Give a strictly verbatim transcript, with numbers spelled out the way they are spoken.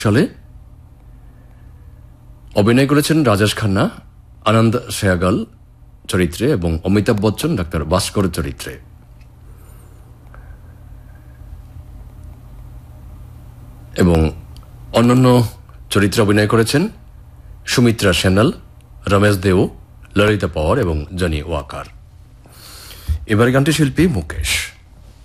সালে অভিনয় করেছেন রাজেশ খান্না আনন্দ সেহগল চরিত্রে এবং অমিতাভ বচ্চন ডাক্তার ভাস্কর চরিত্রে। এবং অন্যান্য চরিত্রে অভিনয় করেছেন সুমিত্রা সেনাল, রমেশ দেও, ললিতা পাওয়ার এবং জনি ওয়াকার। এবারে গানটি শিল্পী মুকেশ।